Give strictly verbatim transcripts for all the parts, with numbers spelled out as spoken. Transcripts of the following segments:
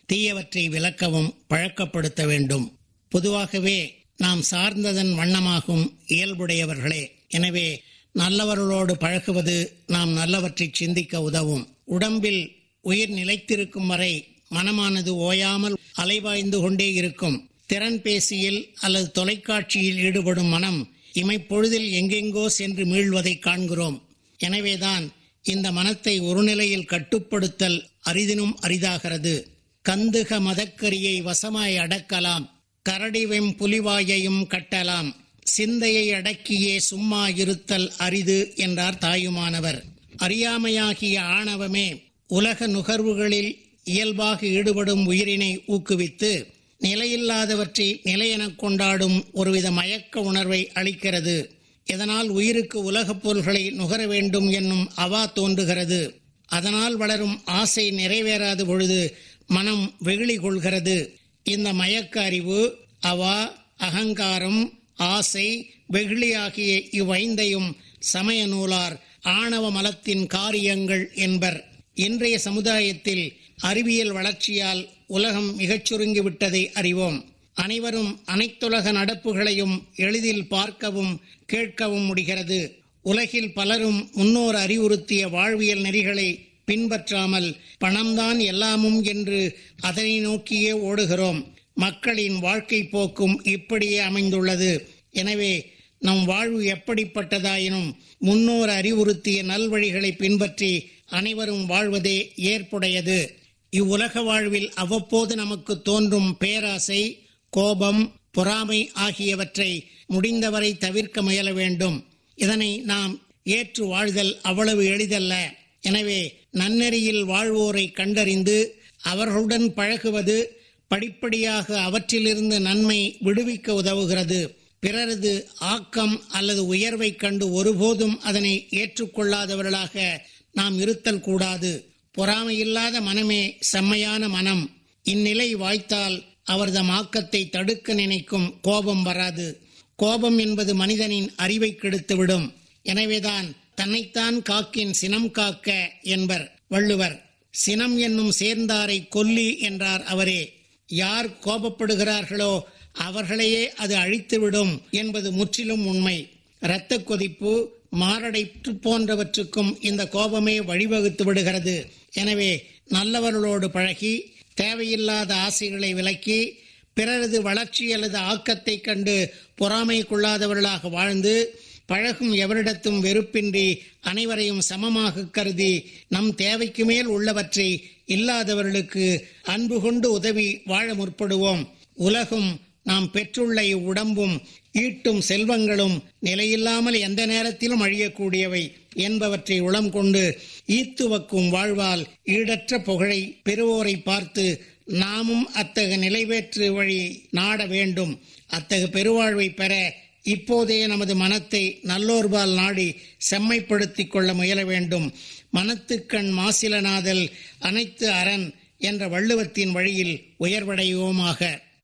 தீயவற்றை விலக்கவும் பழக்கப்படுத்த வேண்டும். பொதுவாகவே நாம் சார்ந்ததன் வண்ணமாகும் இயல்புடையவர்களே. எனவே நல்லவர்களோடு பழகுவது நாம் நல்லவற்றை சிந்திக்க உதவும். உடம்பில் உயிர் நிலைத்திருக்கும் வரை மனமானது ஓயாமல் அலைவாய்ந்து கொண்டே இருக்கும். திறன்பேசியில் அல்லது தொலைக்காட்சியில் ஈடுபடும் மனம் இமைப்பொழுதில் எங்கெங்கோ சென்று மீள்வதை காண்கிறோம். எனவேதான் இந்த மனத்தை ஒரு நிலையில் கட்டுப்படுத்தல் அரிதினும் அரிதாகிறது. கந்துக மதக்கரியை வசமாய் அடக்கலாம், கரடிவெம் புலிவாயையும் கட்டலாம், சிந்தையை அடக்கியே சும்மா இருத்தல் அரிது என்றார் தாயுமானவர். அறியாமையாகிய ஆணவமே உலக நுகர்வுகளில் இயல்பாக ஈடுபடும் உயிரினை ஊக்குவித்து நிலையில்லாதவற்றை நிலையெனக் கொண்டாடும் ஒருவித மயக்க உணர்வை அளிக்கிறது. இதனால் உயிருக்கு உலகப் பொருள்களை நுகர வேண்டும் என்னும் அவா தோன்றுகிறது. அதனால் வளரும் ஆசை நிறைவேறாத பொழுது மனம் வெகுளி கொள்கிறது. இந்த மயக்க அறிவு, அவா, அகங்காரம், ஆசை, வெகுளி ஆகிய இவ்வைந்தையும் சமய நூலார் ஆணவ மலத்தின் காரியங்கள் என்பர். இன்றைய சமுதாயத்தில் அறிவியல் வளர்ச்சியால் உலகம் மிகச் சுருங்கிவிட்டதை அறிவோம். அனைவரும் அனைத்துலக நடப்புகளையும் எளிதில் பார்க்கவும் கேட்கவும் முடிகிறது. உலகில் பலரும் முன்னோர் அறிவுறுத்திய வாழ்வியல் நெறிகளை பின்பற்றாமல் பணம்தான் எல்லாமும் என்று அதனை நோக்கியே ஓடுகிறோம். மக்களின் வாழ்க்கை போக்கும் இப்படியே அமைந்துள்ளது. எனவே நம் வாழ்வு எப்படிப்பட்டதாயினும் முன்னோர் அறிவுறுத்திய நல்வழிகளை பின்பற்றி அனைவரும் வாழ்வதே ஏற்புடையது. இவ்வுலக வாழ்வில் அவ்வப்போது நமக்கு தோன்றும் பேராசை, கோபம், பொறாமை ஆகியவற்றை முடிந்தவரை தவிர்க்க முயல வேண்டும். இதனை நாம் ஏற்று வாழ்தல் அவ்வளவு எளிதல்ல. எனவே நன்னெறியில் வாழ்வோரை கண்டறிந்து அவர்களுடன் பழகுவது படிப்படியாக அவற்றிலிருந்து நன்மை விடுவிக்க உதவுகிறது. பிறரது ஆக்கம் அல்லது உயர்வை கண்டு ஒருபோதும் அதனை ஏற்றுக்கொள்ளாதவர்களாக நாம் இருத்தல் கூடாது. பொறாமையில்லாத மனமே செம்மையான மனம். இந்நிலை வாய்த்தால் அவர்தம் ஆக்கத்தை தடுக்க நினைக்கும் கோபம் வராது. கோபம் என்பது மனிதனின் அறிவை கெடுத்துவிடும். எனவேதான் தன்னைத்தான் காக்கின் சினம் காக்க என்பர் வள்ளுவர். சினம் என்னும் சேர்ந்தாரை கொல்லி என்றார் அவரே. யார் கோபப்படுகிறார்களோ அவர்களையே அது அழித்துவிடும் என்பது முற்றிலும் உண்மை. இரத்த கொதிப்பு, மாரடைப்பு போன்றவற்றுக்கும் இந்த கோபமே வழிவகுத்து விடுகிறது. எனவே நல்லவர்களோடு பழகி தேவையில்லாத ஆசைகளை விலக்கி பிறரது வளர்ச்சி அல்லது ஆக்கத்தை கண்டு பொறாமை கொள்ளாதவர்களாக வாழ்ந்து பழகும் எவரிடத்தும் வெறுப்பின்றி அனைவரையும் சமமாக கருதி நம் தேவைக்கு மேல் உள்ளவற்றை இல்லாதவர்களுக்கு அன்பு கொண்டு உதவி வாழ முற்படுவோம். உலகும் நாம் பெற்றுள்ள இவ்வுடம்பும் ஈட்டும் செல்வங்களும் நிலையில்லாமல் எந்த நேரத்திலும் அழியக்கூடியவை என்பவற்றை உளம் கொண்டு ஈத்துவக்கும் வாழ்வால் ஈடற்ற புகழை பெறுவோரை பார்த்து நாமும் அத்தகு நிலைவேற்று வழி நாட வேண்டும். அத்தகு பெருவாழ்வை பெற இப்போதே நமது மனத்தை நல்லோர்பால் நாடி செம்மைப்படுத்திக் கொள்ள முயல வேண்டும். மனத்துக்கண் மாசிலனாதல் அனைத்து அரண் என்ற வள்ளுவத்தின் வழியில் உயர்வடைவோமாக.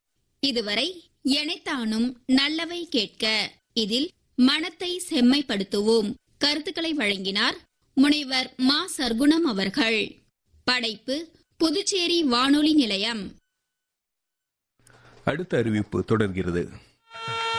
இதுவரை எனைத்தானும் நல்லவை கேட்க, இதில் மனத்தை செம்மைப்படுத்துவோம் கருத்துக்களை வழங்கினார் முனைவர் மா சர்க்குணம் அவர்கள். படைப்பு புதுச்சேரி வானொலி நிலையம். அடுத்த அறிவிப்பு தொடர்கிறது.